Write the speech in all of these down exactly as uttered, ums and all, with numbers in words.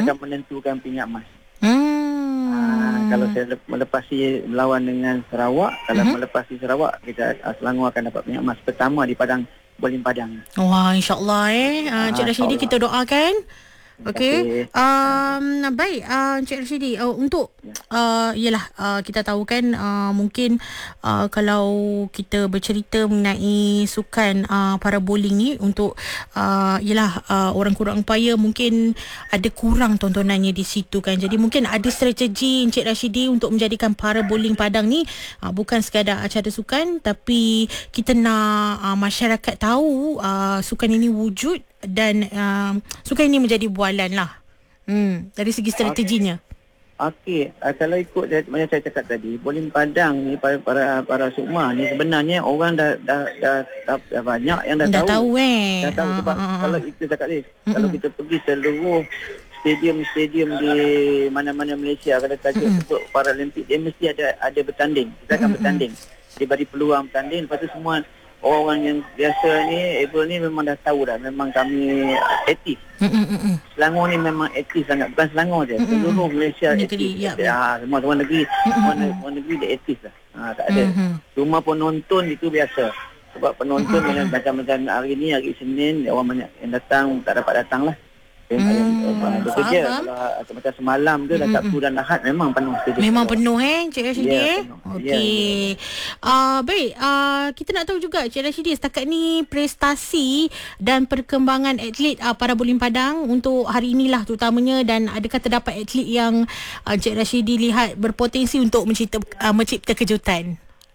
akan menentukan pingat emas. Hmm. Uh, kalau saya melepasi melawan dengan Sarawak, kalau uh-huh. melepasi Sarawak, kita uh, Selangor akan dapat pingat emas pertama di Padang Bolin Padang. Wah, insya-Allah eh. Uh, Encik Rashidi, kita doakan. Okey. Um, baik, uh, Encik Rashidi, uh, untuk uh, yalah uh, kita tahu kan uh, mungkin uh, kalau kita bercerita mengenai sukan uh, para bowling ni untuk uh, yalah uh, orang kurang upaya mungkin ada kurang tontonannya di situ kan. Jadi mungkin ada strategi Encik Rashidi untuk menjadikan para bowling Padang ni uh, bukan sekadar acara sukan, tapi kita nak uh, masyarakat tahu uh, sukan ini wujud dan uh, sukan ini menjadi bualan lah. Hmm, dari segi strateginya. Okey, uh, kalau ikut macam saya cakap tadi, bowling Padang ni para para, para sukma ni sebenarnya orang dah dah dah, dah, dah banyak yang dah, dah tahu. tahu eh. Dah tahu ha, sebab ha, ha. kalau kita cakap ni, Mm-mm. kalau kita pergi seluruh stadium-stadium di mana-mana Malaysia, kalau tajuk untuk Paralimpik, dia mesti ada ada bertanding. Kita akan Mm-mm. bertanding. Dia bagi peluang bertanding, lepas tu semua orang yang biasa ni, April ni memang dah tahu dah, memang kami aktif. Mm-mm. Selangor ni memang aktif sangat, bukan Selangor je, Mm-mm. seluruh Malaysia Negeri, aktif. ya, Ha, semua semua negeri, semua, semua negeri dia aktif lah. Ha, tak ada. Mm-hmm. Cuma penonton itu biasa. Sebab penonton Mm-hmm. macam-macam hari ni, hari Senin, orang banyak yang datang, tak dapat datang lah. Hmm, Yang bekerja, faham. kalau macam semalam tu, dah Sabtu dan Ahad memang penuh. Memang penuh eh Cik Rashidi Ya, eh. penuh. Okey. Ya, ya. Uh, baik, uh, kita nak tahu juga Cik Rashidi, setakat ni prestasi dan perkembangan atlet uh, para bowling Padang untuk hari inilah terutamanya, dan adakah terdapat atlet yang uh, Cik Rashidi lihat berpotensi untuk mencipta, uh, mencipta kejutan?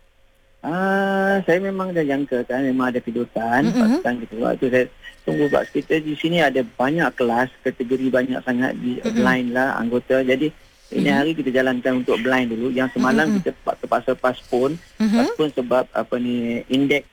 Ah, saya memang dah jangka kan, memang ada kejutan. Mm-hmm. Pasal gitu. Waktu saya tunggu, sebab kita di sini ada banyak kelas, kategori banyak sangat di Mm-hmm. blind lah anggota. Jadi ini Mm-hmm. hari kita jalankan untuk blind dulu. Yang semalam Mm-hmm. kita terpaksa paspon. Mm-hmm. Paspon sebab apa ni, indeks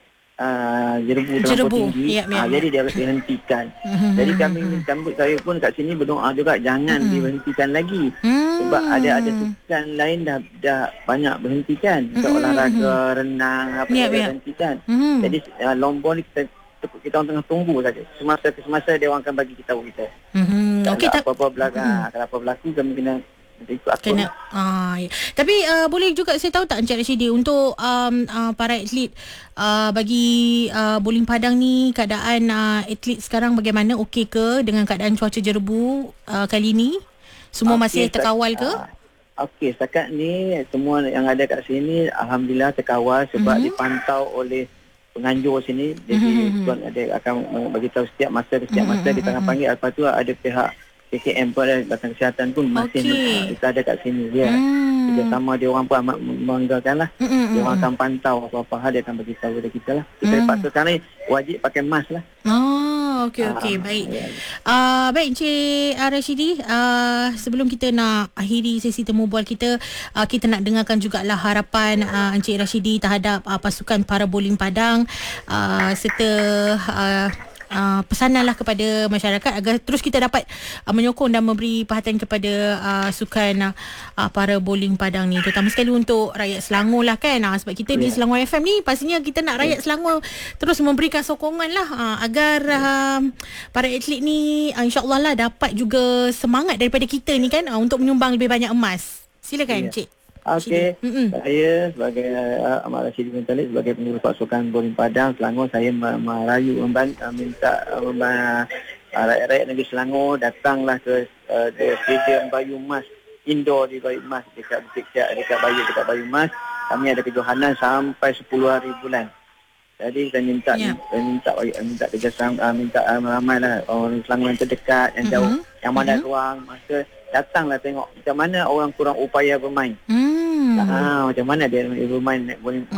uh, jerebu terlampau Jerebu. tinggi. Yep, yep, Ah, yep. jadi dia dihentikan. Mm-hmm. Jadi kami kami saya pun kat sini berdoa juga jangan Mm-hmm. dihentikan lagi. Hmm. Sebab ada ada sukan lain dah dah banyak berhentikan. Untuk Mm-hmm. olahraga, renang, apa Yep, dah yep. berhentikan. Mm-hmm. Jadi uh, lomba ni kita kita orang tengah tunggu saja. Semasa ke semasa dia orang akan bagi kita tahu kita. Mm-hmm. Tak Okey, ada tak apa-apa berlaku. Mm-hmm. Kalau apa berlaku kami kena ikut atur. Kena, ah, ya. Tapi uh, boleh juga saya tahu tak Encik Rashidi, untuk um, uh, para atlet uh, bagi uh, bowling Padang ni, keadaan uh, atlet sekarang bagaimana? Okey ke dengan keadaan cuaca jerebu uh, kali ni? Semua Okey, masih terkawal ke? Uh, Okey, setakat ni semua yang ada kat sini alhamdulillah terkawal sebab Mhm. dipantau oleh penganjur sini. Jadi Mhm. tuan ada akan bagi tahu setiap masa setiap Mhm, masa kita akan mhm. panggil. Lepas tu ada pihak K K M pun ada, Batan Kesihatan pun masih Okey. kita ada kat sini dia. Hmm. Kerjasama dia orang pun amat membanggakan lah. Mm-mm, Dia orang mm-mm. akan pantau apa-apa hal, dia akan bagi tahu kepada kita lah. Kita Hmm. patut sekarang ni wajib pakai mask lah. Oh, okey Ah, okey, baik. ya. Uh, baik Encik uh, Rashidi, uh, sebelum kita nak akhiri sesi temu bual kita, uh, kita nak dengarkan jugalah harapan uh, Encik Rashidi terhadap uh, pasukan para bowling Padang, uh, serta uh, Uh, pesananlah kepada masyarakat agar terus kita dapat uh, menyokong dan memberi perhatian kepada uh, sukan uh, para bowling Padang ni, terutama sekali untuk rakyat Selangor lah kan, uh, sebab kita yeah. di Selangor F M ni pastinya kita nak rakyat Selangor terus memberikan sokongan lah uh, agar uh, para atlet ni uh, insyaAllah lah dapat juga semangat daripada kita ni kan, uh, untuk menyumbang lebih banyak emas. Silakan yeah. Cik. Okey, Mm-mm. saya sebagai uh, Ahmad Rashidi bin Talib, sebagai pengurus pasukan bowling Padang Selangor, saya merayu membantu uh, minta uh, membantu uh, rakyat-rakyat negeri Selangor datanglah ke uh, the stadium Bayu Mas indoor di Bayu Mas dekat Bukit Siak, dekat Bayu dekat Bayu Mas. Kami ada kejohanan sampai sepuluh hari bulan. Jadi saya minta Ya. saya minta minta kerjasama uh, minta uh, ramailah orang Selangor yang terdekat, yang jauh, Mm-hmm. yang mana Mm-hmm. ruang masa datanglah tengok macam mana orang kurang upaya bermain. Hmm. Ah, macam mana dia bermain bowling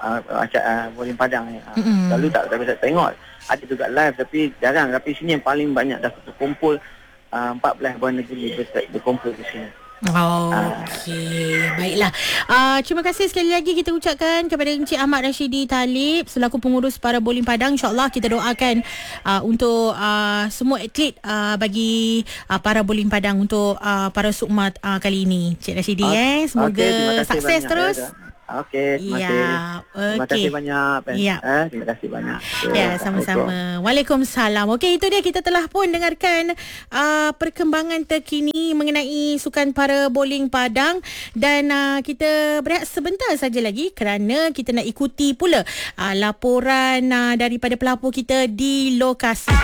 uh, bowling Padang ni. Uh, Mm-mm. Selalu tak tak bisa tengok. Ada juga live tapi jarang. Tapi sini yang paling banyak dah terkumpul uh, empat belas buah negeri ber- berkumpul di sini. Oh, okey. Baiklah. Uh, terima kasih sekali lagi kita ucapkan kepada Encik Ahmad Rashidi Talib selaku pengurus para bowling Padang. InsyaAllah kita doakan uh, untuk uh, semua atlet uh, bagi uh, para bowling Padang untuk uh, para sukma uh, kali ini. Cik Rashidi, Okay. eh. Semoga Okay, terima kasih sukses banyak, terus. ya, Okey, terima kasih. Ya, Terima okey. kasih banyak. Ya. Eh, terima kasih banyak. Okay, Ya, sama-sama. Waalaikumsalam. Okey, itu dia kita telah pun dengarkan uh, perkembangan terkini mengenai sukan para bowling Padang dan uh, kita berehat sebentar saja lagi kerana kita nak ikuti pula uh, laporan uh, daripada pelapor kita di lokasi.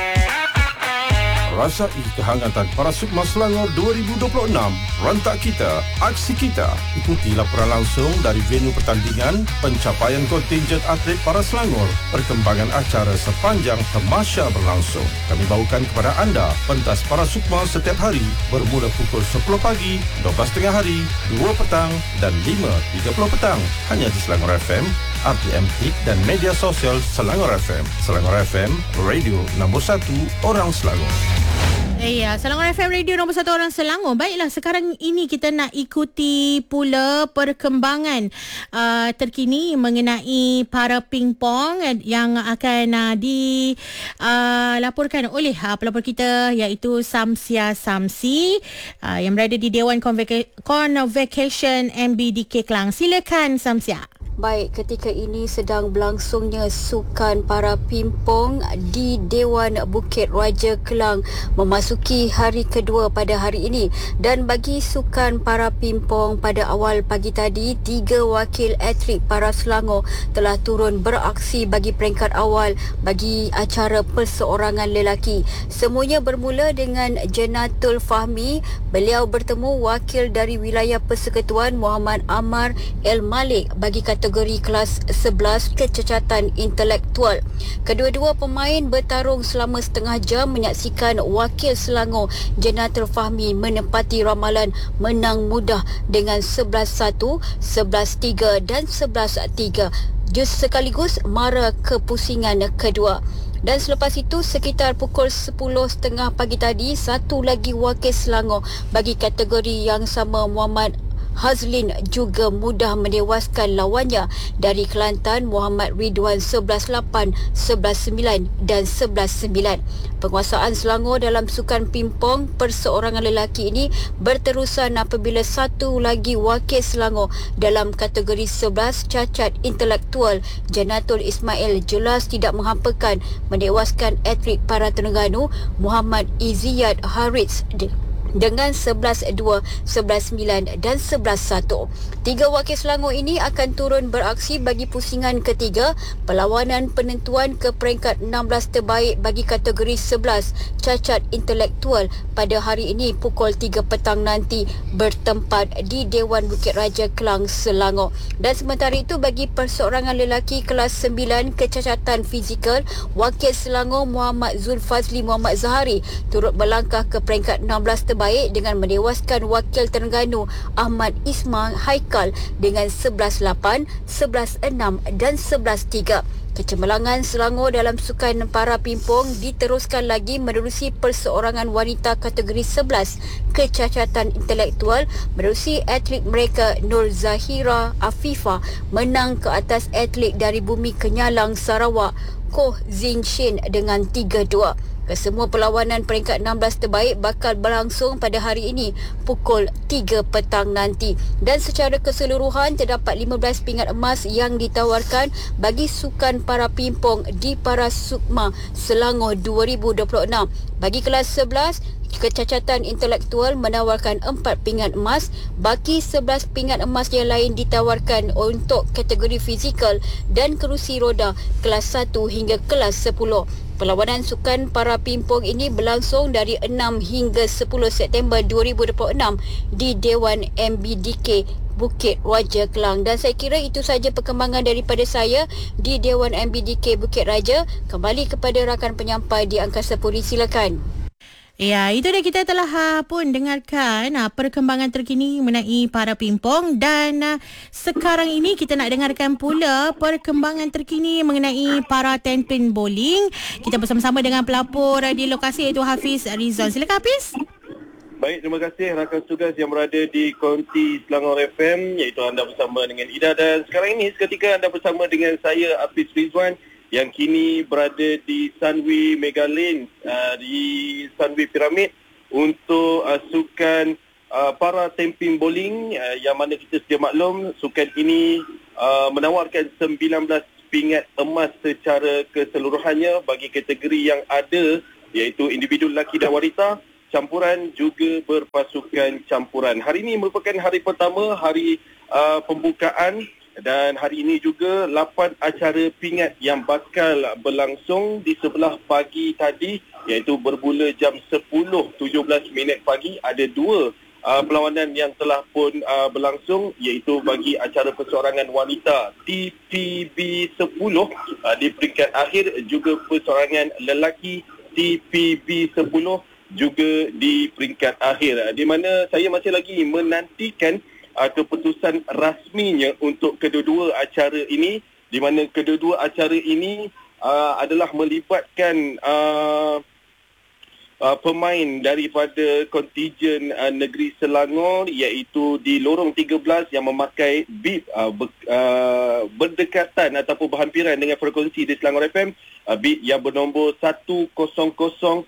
Rasai kehangatan Parasukma Selangor dua ribu dua puluh enam. Rantak kita, aksi kita. Ikuti laporan langsung dari venue pertandingan, pencapaian kontinjen atlet para Selangor, perkembangan acara sepanjang tamasya berlangsung. Kami bawakan kepada anda pentas Parasukma setiap hari bermula pukul sepuluh pagi, dua belas tengah hari, dua petang dan lima tiga puluh petang. Hanya di Selangor F M, R T M Hit dan media sosial Selangor F M. Selangor F M, radio nombor satu orang Selangor. Ya, Selangor F M Radio nombor satu orang Selangor. Baiklah, sekarang ini kita nak ikuti pula perkembangan uh, terkini mengenai para pingpong yang akan uh, dilaporkan uh, oleh uh, pelapor kita iaitu Samsia Samsi uh, yang berada di Dewan Convoca- Convocation M B D K Kelang. Silakan Samsia. Baik, ketika ini sedang berlangsungnya sukan para pingpong di Dewan Bukit Raja Kelang memasuki hari kedua pada hari ini. Dan bagi sukan para pingpong pada awal pagi tadi, tiga wakil atlet para Selangor telah turun beraksi bagi peringkat awal bagi acara perseorangan lelaki. Semuanya bermula dengan Janatul Fahmi. Beliau bertemu wakil dari wilayah persekutuan Muhammad Amar El Malik bagi kategori kategori kelas sebelas kecacatan intelektual. Kedua-dua pemain bertarung selama setengah jam menyaksikan wakil Selangor Janatul Fahmi menepati ramalan menang mudah dengan sebelas satu, sebelas tiga dan sebelas tiga. Just sekaligus mara kepusingan kedua. Dan selepas itu sekitar pukul sepuluh tiga puluh pagi tadi, satu lagi wakil Selangor bagi kategori yang sama Muhammad Hazlin juga mudah menewaskan lawannya dari Kelantan Muhammad Ridwan sebelas lapan, sebelas sembilan dan sebelas sembilan. Penguasaan Selangor dalam sukan pingpong perseorangan lelaki ini berterusan apabila satu lagi wakil Selangor dalam kategori sebelas cacat intelektual Janatul Ismail jelas tidak menghampakan menewaskan atlet para Terengganu Muhammad Iziyad Harits dengan sebelas dua, sebelas sembilan dan sebelas satu. Tiga wakil Selangor ini akan turun beraksi bagi pusingan ketiga perlawanan penentuan ke peringkat enam belas terbaik bagi kategori sebelas cacat intelektual pada hari ini pukul tiga petang nanti bertempat di Dewan Bukit Raja Kelang, Selangor. Dan sementara itu bagi perseorangan lelaki kelas sembilan kecacatan fizikal, wakil Selangor Muhammad Zulfazli Muhammad Zahari turut melangkah ke peringkat enam belas terbaik baik dengan menewaskan wakil Terengganu Ahmad Ismail Haikal dengan sebelas lapan, sebelas enam dan sebelas tiga. Kecemerlangan Selangor dalam sukan para pingpong diteruskan lagi menerusi perseorangan wanita kategori sebelas kecacatan intelektual menerusi atlet mereka Nur Zahira Afifah menang ke atas atlet dari Bumi Kenyalang Sarawak Koh Zin Shin dengan tiga dua. Kesemua perlawanan peringkat enam belas terbaik bakal berlangsung pada hari ini pukul tiga petang nanti. Dan secara keseluruhan terdapat lima belas pingat emas yang ditawarkan bagi sukan para pingpong di Parasukma Selangor dua ribu dua puluh enam. Bagi kelas sebelas, kecacatan intelektual menawarkan empat pingat emas, baki sebelas pingat emas yang lain ditawarkan untuk kategori fizikal dan kerusi roda kelas satu hingga kelas sepuluh. Perlawanan sukan para pingpong ini berlangsung dari enam hingga sepuluh September dua ribu dua puluh enam di Dewan M B D K Bukit Raja Kelang. Dan saya kira itu saja perkembangan daripada saya di Dewan M B D K Bukit Raja. Kembali kepada rakan penyampai di Angkasa Puri, silakan. Ya, itu dia kita telah uh, pun dengarkan uh, perkembangan terkini mengenai para pingpong dan uh, sekarang ini kita nak dengarkan pula perkembangan terkini mengenai para ten pin bowling. Kita bersama-sama dengan pelapor uh, di lokasi iaitu Hafiz Rizwan. Silakan Hafiz. Baik, terima kasih rakan tugas yang berada di Konti Selangor F M iaitu anda bersama dengan Ida, dan sekarang ini seketika anda bersama dengan saya Hafiz Rizwan yang kini berada di Sunway Mega Lane uh, di Sunway Pyramid untuk uh, sukan uh, para temping bowling uh, yang mana kita sedia maklum sukan ini uh, menawarkan sembilan belas pingat emas secara keseluruhannya bagi kategori yang ada, iaitu individu lelaki dan wanita, campuran juga berpasukan campuran. Hari ini merupakan hari pertama, hari uh, pembukaan, dan hari ini juga lapan acara pingat yang bakal berlangsung di sebelah pagi tadi, iaitu bermula jam sepuluh tujuh belas minit pagi. Ada dua uh, perlawanan yang telah pun uh, berlangsung, iaitu bagi acara perseorangan wanita T P B sepuluh uh, di peringkat akhir, juga perseorangan lelaki T P B sepuluh juga di peringkat akhir, di mana saya masih lagi menantikan uh, keputusan rasminya untuk kedua-dua acara ini, di mana kedua-dua acara ini uh, adalah melibatkan uh, uh, pemain daripada kontijen uh, negeri Selangor, iaitu di lorong tiga belas yang memakai bib uh, ber, uh, berdekatan ataupun berhampiran dengan frekuensi di Selangor F M, uh, bib yang bernombor satu kosong kosong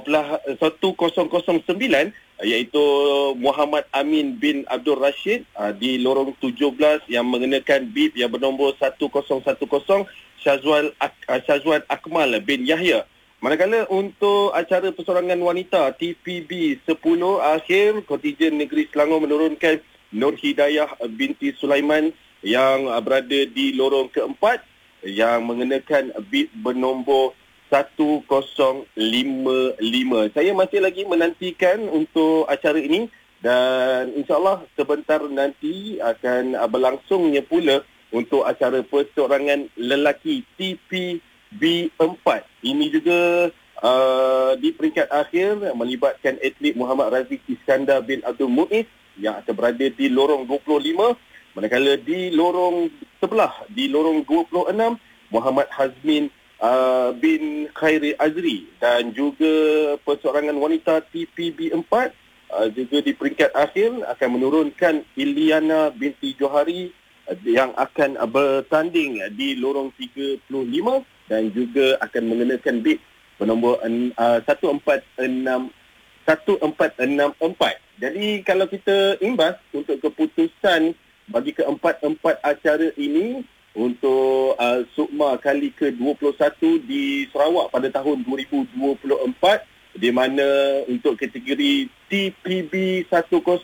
satu kosong kosong sembilan, iaitu Muhammad Amin bin Abdul Rashid uh, di lorong tujuh belas yang mengenakan bib yang bernombor satu kosong satu kosong Syazwan, Ak- uh, Syazwan Akmal bin Yahya. Manakala untuk acara persorangan wanita T P B sepuluh akhir, kontijen negeri Selangor menurunkan Nur Hidayah binti Sulaiman yang uh, berada di lorong keempat yang mengenakan bib bernombor satu kosong lima lima. Saya masih lagi menantikan untuk acara ini, dan insyaAllah sebentar nanti akan berlangsungnya pula untuk acara perseorangan lelaki T P B empat. Ini juga uh, di peringkat akhir melibatkan atlet Muhammad Raziq Iskandar bin Abdul Muiz yang akan berada di lorong dua puluh lima. Manakala di lorong sebelah, di lorong dua puluh enam, Muhammad Hazmin Uh, bin Khairi Azri, dan juga perseorangan wanita T P B empat uh, juga di peringkat akhir akan menurunkan Iliana binti Johari uh, yang akan uh, bertanding di lorong tiga puluh lima dan juga akan mengenakan bib bernombor uh, satu empat enam satu empat enam empat. Jadi kalau kita imbas untuk keputusan bagi keempat-empat acara ini untuk uh, Sukma kali ke dua puluh satu di Sarawak pada tahun dua ribu dua puluh empat, di mana untuk kategori T P B sepuluh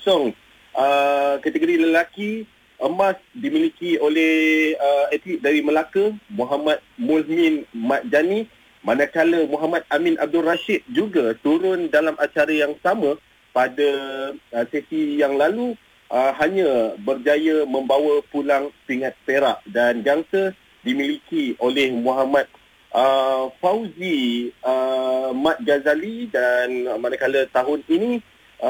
uh, kategori lelaki, emas dimiliki oleh uh, atlet dari Melaka Muhammad Mulmin Mat Jani, manakala Muhammad Amin Abdul Rashid juga turun dalam acara yang sama pada uh, sesi yang lalu, Uh, hanya berjaya membawa pulang pingat perak, dan gangsa dimiliki oleh Muhammad uh, Fauzi uh, Mat Ghazali, dan manakala tahun ini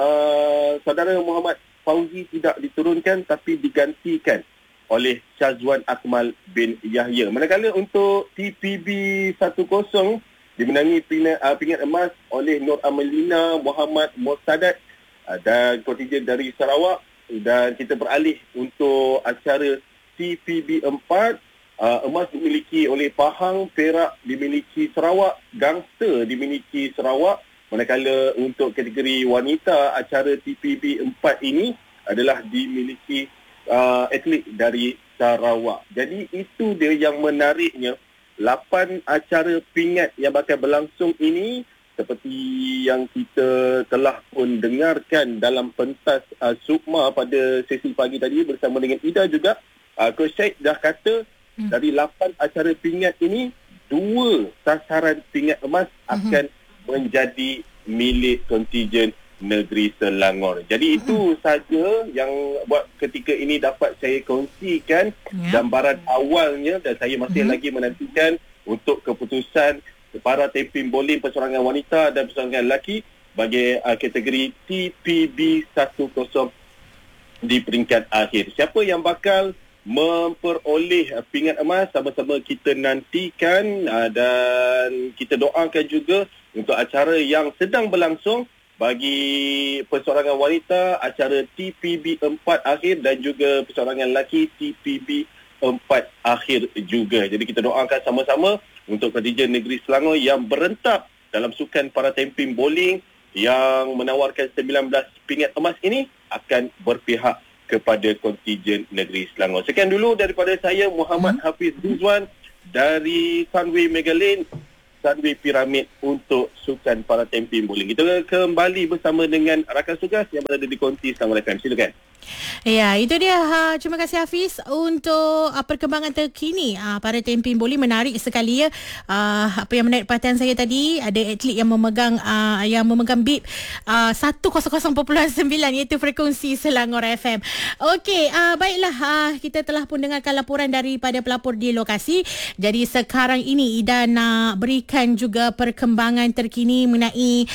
uh, saudara Muhammad Fauzi tidak diturunkan tapi digantikan oleh Syazwan Akmal bin Yahya. Manakala untuk T P B sepuluh dimenangi pingat, uh, pingat emas oleh Nur Amelina Muhammad Murtadat uh, dan kontijen dari Sarawak. Dan kita beralih untuk acara T P B empat, uh, emas dimiliki oleh Pahang, perak dimiliki Sarawak, gangster dimiliki Sarawak. Manakala untuk kategori wanita, acara T P B empat ini adalah dimiliki uh, atlet dari Sarawak. Jadi itu dia yang menariknya, lapan acara pingat yang bakal berlangsung ini, seperti yang kita telah pun dengarkan dalam pentas uh, Sukma pada sesi pagi tadi bersama dengan Ida juga, uh, Coach Syed dah kata hmm. dari lapan acara pingat ini, dua sasaran pingat emas hmm. akan menjadi milik kontijen negeri Selangor. Jadi itu hmm. saja yang buat ketika ini dapat saya kongsikan yeah. gambaran awalnya, dan saya masih hmm. lagi menantikan untuk keputusan para temping bowling perseorangan wanita dan perseorangan lelaki bagi uh, kategori T P B sepuluh di peringkat akhir. Siapa yang bakal memperoleh uh, pingat emas, sama-sama kita nantikan, uh, dan kita doakan juga untuk acara yang sedang berlangsung bagi perseorangan wanita, acara T P B empat akhir, dan juga perseorangan lelaki T P B empat akhir juga. Jadi kita doakan sama-sama untuk kontijen negeri Selangor yang berentap dalam sukan para temping bowling, yang menawarkan sembilan belas pingat emas ini akan berpihak kepada kontijen negeri Selangor. Sekian dulu daripada saya, Muhammad hmm. Hafiz Rizwan dari Sunway Megalane, Sunway Pyramid untuk Sukan Para Tempin Bowling. Kita kembali bersama dengan rakan tugas yang berada di konti Selangor F M. Silakan. Ya, itu dia. Ha, terima kasih Hafiz untuk uh, perkembangan terkini uh, para Tempin Bowling. Menarik sekali ya. Uh, apa yang menarik perhatian saya tadi, ada atlet yang memegang uh, yang memegang bib uh, seratus perpuluhan sembilan iaitu frekuensi Selangor F M. Okey, uh, baiklah, uh, kita telah pun dengarkan laporan daripada pelapor di lokasi. Jadi sekarang ini Ida nak berikan juga perkembangan terkini mengenai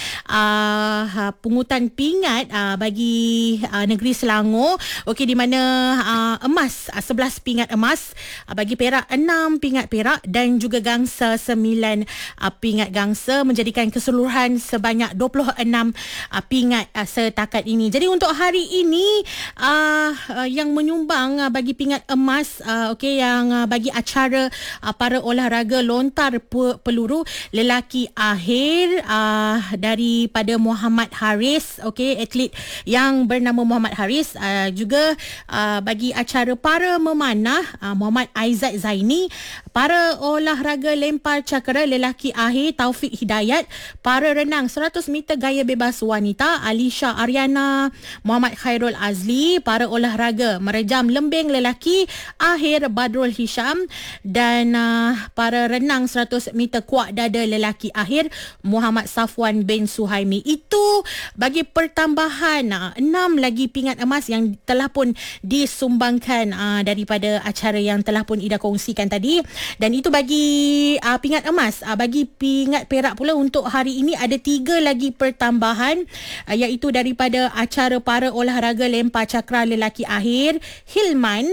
uh, pungutan pingat uh, bagi uh, negeri Selangor. Okey, di mana uh, emas uh, sebelas pingat emas, uh, bagi perak enam pingat perak dan juga gangsa sembilan uh, pingat gangsa, menjadikan keseluruhan sebanyak dua puluh enam uh, pingat uh, setakat ini. Jadi untuk hari ini uh, uh, yang menyumbang uh, bagi pingat emas uh, okey yang uh, bagi acara uh, para olahraga lontar pe- peluru lelaki akhir uh, daripada Muhammad Haris, okey, atlet yang bernama Muhammad Haris. Uh, juga uh, bagi acara para memanah uh, Muhammad Aizat Zaini, para olahraga lempar cakera lelaki akhir Taufik Hidayat, para renang seratus meter gaya bebas wanita Alisha Ariana Muhammad Khairul Azli, para olahraga merejam lembing lelaki akhir Badrul Hisham, dan uh, para renang seratus meter kuat dada lelaki akhir Muhammad Safwan bin Suhaimi. Itu bagi pertambahan uh, enam lagi pingat emas yang telah pun disumbangkan uh, daripada acara yang telah pun Ida kongsikan tadi. Dan itu bagi uh, pingat emas. uh, Bagi pingat perak pula untuk hari ini ada tiga lagi pertambahan, uh, iaitu daripada acara para olahraga lempar cakra lelaki akhir Hilman,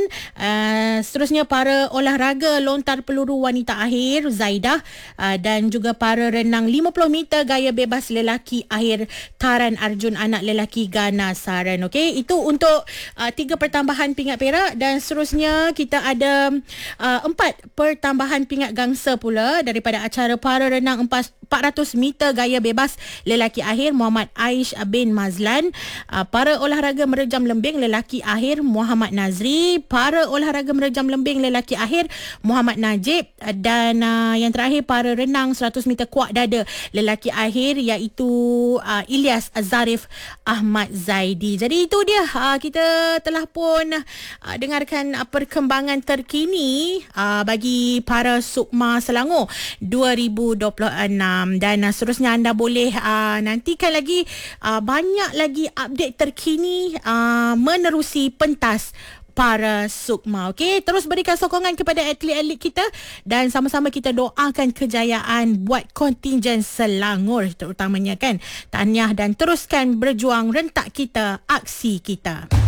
uh, seterusnya para olahraga lontar peluru wanita akhir Zaidah, uh, dan juga para renang lima puluh meter gaya bebas lelaki akhir Taran Arjun anak lelaki Gana Saran. Okey, itu untuk uh, tiga pertambahan pingat perak, dan seterusnya kita ada uh, empat pertambahan pingat gangsa pula daripada acara para renang empat ratus meter gaya bebas lelaki akhir Muhammad Aish bin Mazlan, uh, para olahraga merejam lembing lelaki akhir Muhammad Nazri, para olahraga merejam lembing lelaki akhir Muhammad Najib, uh, dan uh, yang terakhir para renang seratus meter kuat dada lelaki akhir iaitu uh, Ilyas Zarif Ahmad Zaidi. Jadi itu dia, uh, kita telah pun uh, dengarkan uh, perkembangan terkini uh, bagi para Sukma Selangor dua ribu dua puluh enam, dan uh, seterusnya anda boleh uh, nantikan lagi uh, banyak lagi update terkini uh, menerusi pentas para Sukma. Okey, terus berikan sokongan kepada atlet-atlet kita dan sama-sama kita doakan kejayaan buat kontingen Selangor terutamanya kan. Tahniah dan teruskan berjuang, rentak kita, aksi kita.